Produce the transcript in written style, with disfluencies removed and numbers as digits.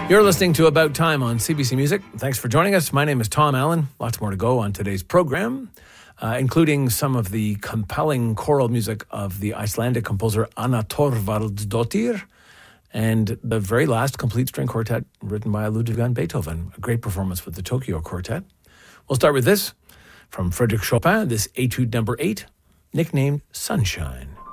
You're listening to About Time on CBC Music. Thanks for joining us. My name is Tom Allen. Lots more to go on today's program, including some of the compelling choral music of the Icelandic composer Anna Thorvaldsdottir and the very last complete string quartet written by Ludwig van Beethoven, a great performance with the Tokyo Quartet. We'll start with this from Frédéric Chopin, this Etude number 8, nicknamed Sunshine.